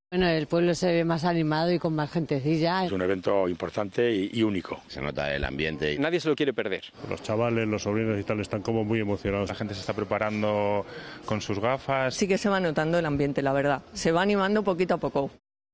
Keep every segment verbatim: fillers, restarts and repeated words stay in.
Bueno, el pueblo se ve más animado y con más gentecilla. Es un evento importante y, y único. Se nota el ambiente. Nadie se lo quiere perder. Los chavales, los sobrinos y tal están como muy emocionados. La gente se está preparando con sus gafas. Sí que se va notando el ambiente, la verdad. Se va animando poquito a poco.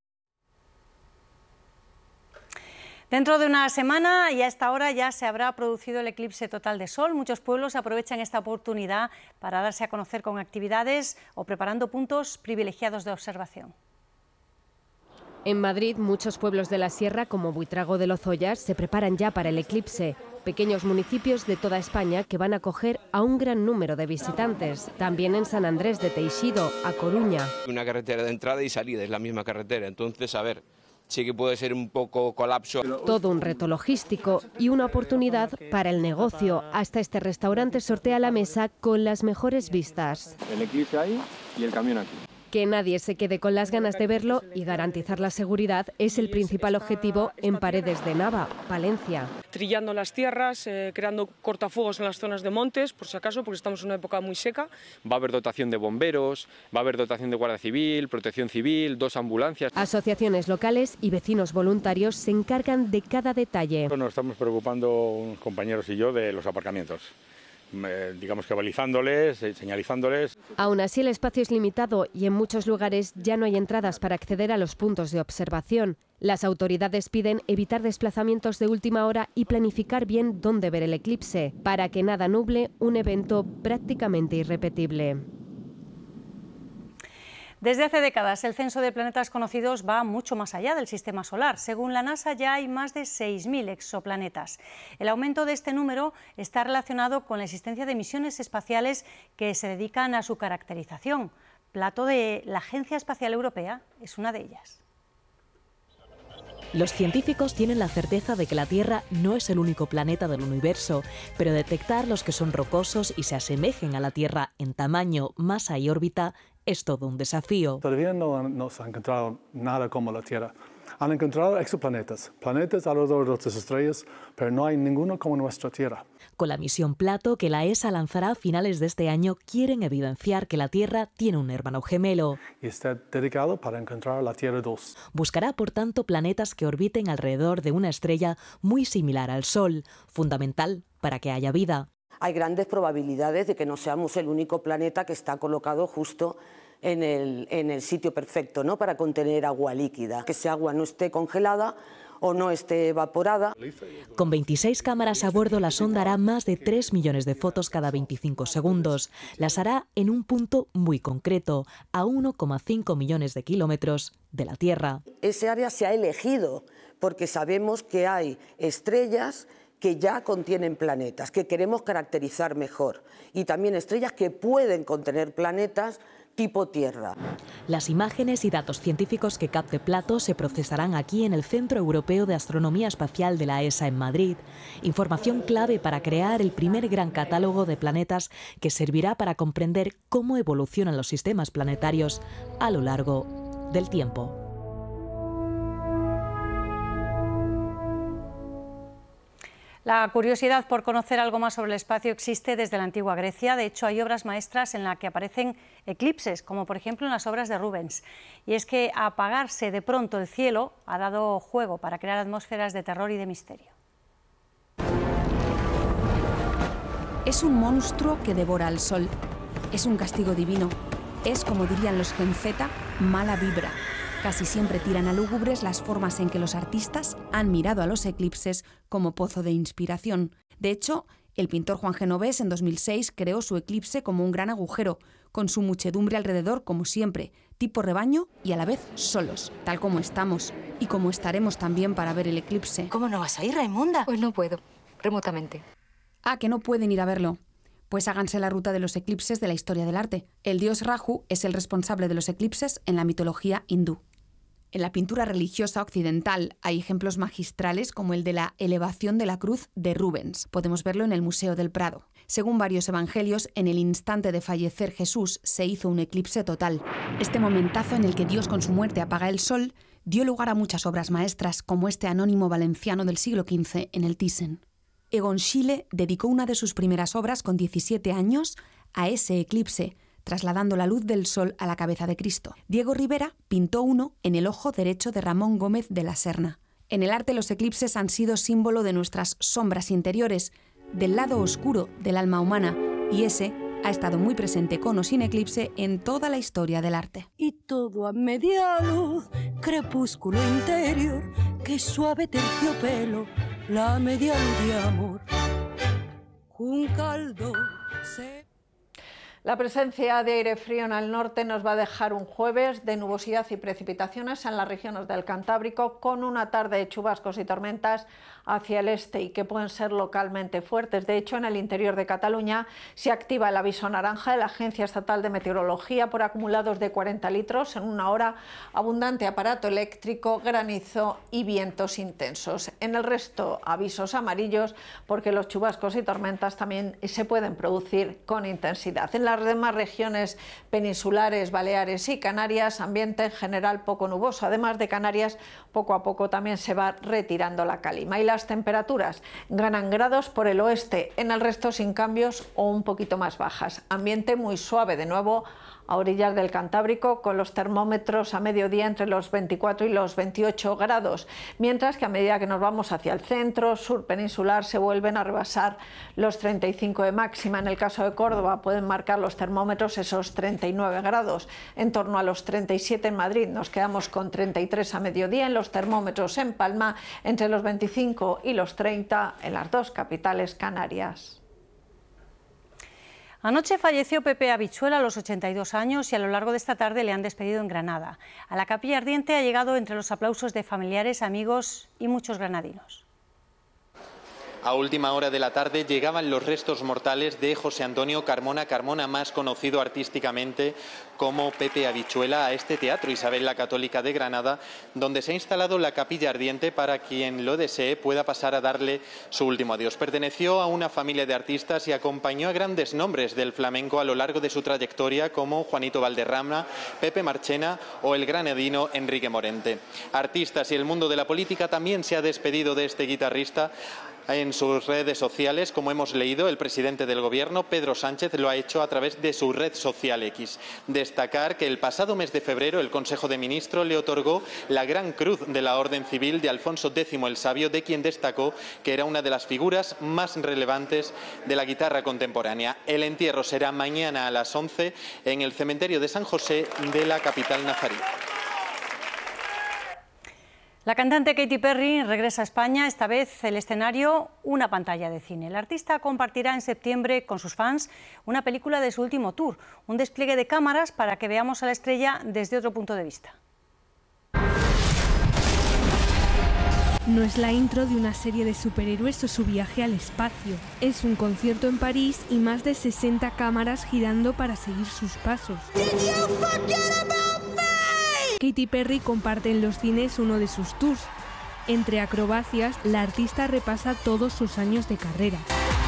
Dentro de una semana y a esta hora ya se habrá producido el eclipse total de sol. Muchos pueblos aprovechan esta oportunidad para darse a conocer con actividades o preparando puntos privilegiados de observación. En Madrid, muchos pueblos de la sierra, como Buitrago de Lozoya, se preparan ya para el eclipse. Pequeños municipios de toda España que van a acoger a un gran número de visitantes. También en San Andrés de Teixido, a Coruña. Una carretera de entrada y salida, es la misma carretera. Entonces, a ver, sí que puede ser un poco colapso. Todo un reto logístico y una oportunidad para el negocio. Hasta este restaurante sortea la mesa con las mejores vistas. El eclipse ahí y el camión aquí. Que nadie se quede con las ganas de verlo y garantizar la seguridad es el principal objetivo en Paredes de Nava, Palencia. Trillando las tierras, eh, creando cortafuegos en las zonas de montes, por si acaso, porque estamos en una época muy seca. Va a haber dotación de bomberos, va a haber dotación de Guardia Civil, Protección Civil, dos ambulancias. Asociaciones locales y vecinos voluntarios se encargan de cada detalle. Nos estamos preocupando unos compañeros y yo de los aparcamientos. Eh, digamos que balizándoles, eh, señalizándoles. Aún así el espacio es limitado y en muchos lugares ya no hay entradas para acceder a los puntos de observación. Las autoridades piden evitar desplazamientos de última hora y planificar bien dónde ver el eclipse, para que nada nuble un evento prácticamente irrepetible. Desde hace décadas el censo de planetas conocidos va mucho más allá del sistema solar. Según la NASA ya hay más de seis mil exoplanetas. El aumento de este número está relacionado con la existencia de misiones espaciales que se dedican a su caracterización. Plato de la Agencia Espacial Europea es una de ellas. Los científicos tienen la certeza de que la Tierra no es el único planeta del universo, pero detectar los que son rocosos y se asemejen a la Tierra en tamaño, masa y órbita es todo un desafío. Todavía no, no se ha encontrado nada como la Tierra. Han encontrado exoplanetas, planetas alrededor de otras estrellas, pero no hay ninguno como nuestra Tierra. Con la misión Plato, que la E S A lanzará a finales de este año, quieren evidenciar que la Tierra tiene un hermano gemelo. Y está dedicado para encontrar la Tierra dos. Buscará, por tanto, planetas que orbiten alrededor de una estrella muy similar al Sol, fundamental para que haya vida. Hay grandes probabilidades de que no seamos el único planeta que está colocado justo en el, en el sitio perfecto, ¿no?, para contener agua líquida, que esa agua no esté congelada o no esté evaporada. Con veintiséis cámaras a bordo, la sonda hará más de tres millones de fotos cada veinticinco segundos. Las hará en un punto muy concreto, a uno coma cinco millones de kilómetros de la Tierra. Ese área se ha elegido porque sabemos que hay estrellas que ya contienen planetas, que queremos caracterizar mejor, y también estrellas que pueden contener planetas tipo Tierra. Las imágenes y datos científicos que capte Plato se procesarán aquí en el Centro Europeo de Astronomía Espacial de la E S A en Madrid. Información clave para crear el primer gran catálogo de planetas que servirá para comprender cómo evolucionan los sistemas planetarios a lo largo del tiempo. La curiosidad por conocer algo más sobre el espacio existe desde la antigua Grecia. De hecho, hay obras maestras en las que aparecen eclipses, como por ejemplo en las obras de Rubens. Y es que apagarse de pronto el cielo ha dado juego para crear atmósferas de terror y de misterio. Es un monstruo que devora al sol. Es un castigo divino. Es, como dirían los Gen Z, mala vibra. Casi siempre tiran a lúgubres las formas en que los artistas han mirado a los eclipses como pozo de inspiración. De hecho, el pintor Juan Genovés en dos mil seis creó su eclipse como un gran agujero, con su muchedumbre alrededor como siempre, tipo rebaño y a la vez solos, tal como estamos y como estaremos también para ver el eclipse. ¿Cómo no vas a ir, Raimunda? Pues no puedo, remotamente. Ah, que no pueden ir a verlo. Pues háganse la ruta de los eclipses de la historia del arte. El dios Rahu es el responsable de los eclipses en la mitología hindú. En la pintura religiosa occidental hay ejemplos magistrales como el de la elevación de la cruz de Rubens. Podemos verlo en el Museo del Prado. Según varios evangelios, en el instante de fallecer Jesús se hizo un eclipse total. Este momentazo en el que Dios con su muerte apaga el sol dio lugar a muchas obras maestras, como este anónimo valenciano del siglo quince en el Thyssen. Egon Schiele dedicó una de sus primeras obras con diecisiete años a ese eclipse, trasladando la luz del sol a la cabeza de Cristo. Diego Rivera pintó uno en el ojo derecho de Ramón Gómez de la Serna. En el arte los eclipses han sido símbolo de nuestras sombras interiores, del lado oscuro del alma humana, y ese ha estado muy presente con o sin eclipse en toda la historia del arte. Y todo a media luz, crepúsculo interior, qué suave terciopelo, la media luz de amor. Un caldo se... La presencia de aire frío en el norte nos va a dejar un jueves de nubosidad y precipitaciones en las regiones del Cantábrico, con una tarde de chubascos y tormentas hacia el este y que pueden ser localmente fuertes. De hecho, en el interior de Cataluña se activa el aviso naranja de la Agencia Estatal de Meteorología por acumulados de cuarenta litros en una hora, abundante aparato eléctrico, granizo y vientos intensos. En el resto, avisos amarillos porque los chubascos y tormentas también se pueden producir con intensidad. En las demás regiones peninsulares, Baleares y Canarias, ambiente en general poco nuboso. Además de Canarias, poco a poco también se va retirando la calima. Y las temperaturas ganan grados por el oeste, en el resto sin cambios o un poquito más bajas. Ambiente muy suave de nuevo a orillas del Cantábrico, con los termómetros a mediodía entre los veinticuatro y los veintiocho grados, mientras que a medida que nos vamos hacia el centro, sur peninsular, se vuelven a rebasar los treinta y cinco de máxima. En el caso de Córdoba pueden marcar los termómetros esos treinta y nueve grados, en torno a los treinta y siete en Madrid. Nos quedamos con treinta y tres a mediodía, en los termómetros en Palma entre los veinticinco y los treinta en las dos capitales canarias. Anoche falleció Pepe Habichuela a los ochenta y dos años y a lo largo de esta tarde le han despedido en Granada. A la Capilla Ardiente ha llegado entre los aplausos de familiares, amigos y muchos granadinos. A última hora de la tarde llegaban los restos mortales de José Antonio Carmona Carmona, más conocido artísticamente como Pepe Habichuela, a este teatro Isabel la Católica de Granada, donde se ha instalado la Capilla Ardiente para quien lo desee pueda pasar a darle su último adiós. Perteneció a una familia de artistas y acompañó a grandes nombres del flamenco a lo largo de su trayectoria, como Juanito Valderrama, Pepe Marchena o el granadino Enrique Morente. Artistas y el mundo de la política también se ha despedido de este guitarrista. En sus redes sociales, como hemos leído, el presidente del Gobierno, Pedro Sánchez, lo ha hecho a través de su red social X. Destacar que el pasado mes de febrero el Consejo de Ministros le otorgó la Gran Cruz de la Orden Civil de Alfonso Décimo el Sabio, de quien destacó que era una de las figuras más relevantes de la guitarra contemporánea. El entierro será mañana a las once en el cementerio de San José de la capital nazarí. La cantante Katy Perry regresa a España, esta vez el escenario, una pantalla de cine. La artista compartirá en septiembre con sus fans una película de su último tour, un despliegue de cámaras para que veamos a la estrella desde otro punto de vista. No es la intro de una serie de superhéroes o su viaje al espacio. Es un concierto en París y más de sesenta cámaras girando para seguir sus pasos. Katy Perry comparte en los cines uno de sus tours. Entre acrobacias, la artista repasa todos sus años de carrera.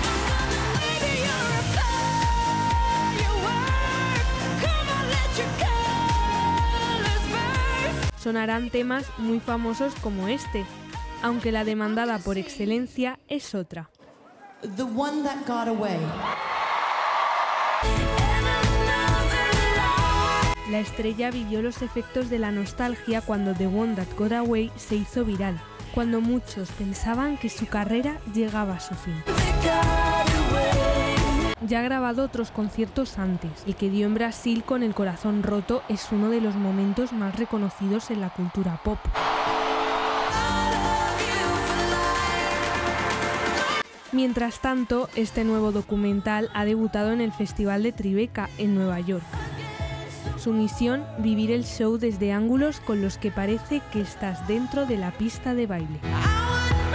Sonarán temas muy famosos como este, aunque la demandada por excelencia es otra. The one that got away. La estrella vivió los efectos de la nostalgia cuando The One That Got Away se hizo viral, cuando muchos pensaban que su carrera llegaba a su fin. Ya ha grabado otros conciertos antes. El que dio en Brasil con el corazón roto es uno de los momentos más reconocidos en la cultura pop. Mientras tanto, este nuevo documental ha debutado en el Festival de Tribeca, en Nueva York. Su misión, vivir el show desde ángulos con los que parece que estás dentro de la pista de baile.